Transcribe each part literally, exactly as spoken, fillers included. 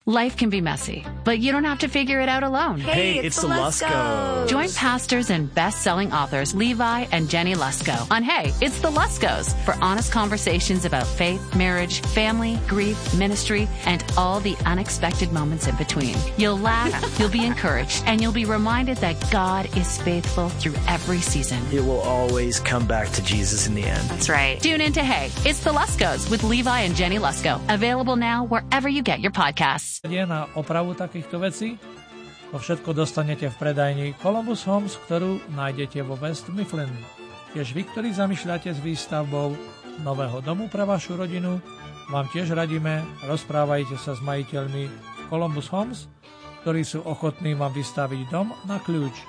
Life can be messy, but you don't have to figure it out alone. Hey, it's, it's the Luskos. Join pastors and best-selling authors Levi and Jenny Lusko on Hey, It's the Luskos for honest conversations about faith, marriage, family, grief, ministry, and all the unexpected moments in between. You'll laugh, you'll be encouraged, and you'll be reminded that God is faithful through every season. It will always come back to Jesus in the end. That's right. Tune in to Hey, It's the Luskos with Levi and Jenny Lusko. Available now wherever you get your podcasts. Na opravu takýchto vecí? To všetko dostanete v predajni Columbus Homes, ktorú nájdete vo West Mifflin. Tiež vy, ktorí zamýšľate s výstavbou nového domu pre vašu rodinu, vám tiež radíme, rozprávajte sa s majiteľmi Columbus Homes, ktorí sú ochotní vám vystaviť dom na kľúč.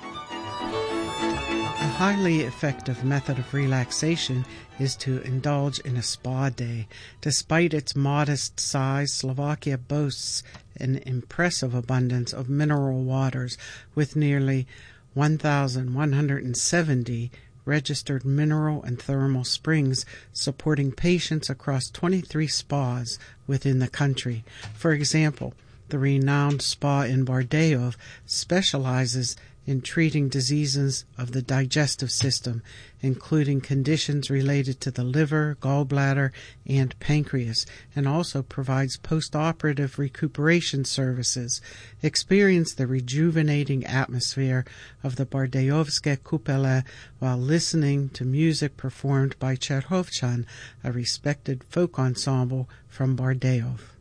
A highly effective method of relaxation is to indulge in a spa day. Despite its modest size, Slovakia boasts an impressive abundance of mineral waters with nearly one thousand one hundred seventy registered mineral and thermal springs supporting patients across twenty-three spas within the country. For example, the renowned spa in Bardejov specializes in treating diseases of the digestive system, including conditions related to the liver, gallbladder, and pancreas, and also provides post-operative recuperation services. Experience the rejuvenating atmosphere of the Bardejovské Kupele while listening to music performed by Cherhovchan, a respected folk ensemble from Bardejov.